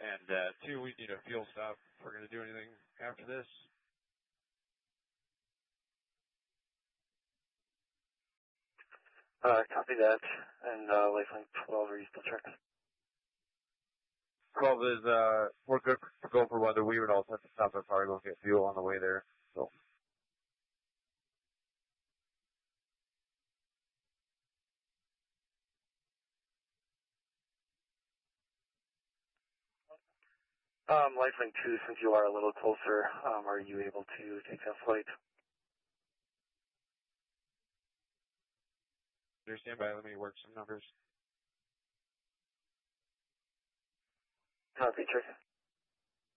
And 2, we need a fuel stop if we're going to do anything after this. Copy that. And Lifeline 12, are you still checking? 12 is, we're good to go for weather. We would also have to stop at Fargo, get fuel on the way there. So. Lifeline 2, since you are a little closer, are you able to take that flight? Stand by, let me work some numbers. Copy, check.